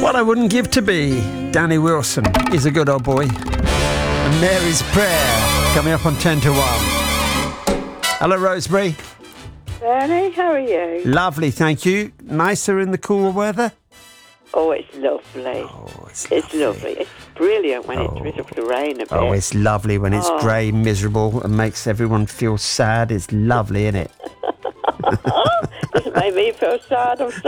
What I Wouldn't Give to Be. Danny Wilson is a good old boy. And Mary's Prayer coming up on 10 to 1. Hello, Rosemary. Bernie, how are you? Lovely, thank you. Nicer in the cool weather? Oh, it's lovely. Oh, it's lovely. It's brilliant when it's rid of the rain a bit. Oh, it's lovely when it's grey, miserable, and makes everyone feel sad. It's lovely, isn't it? It's made me feel sad. I'm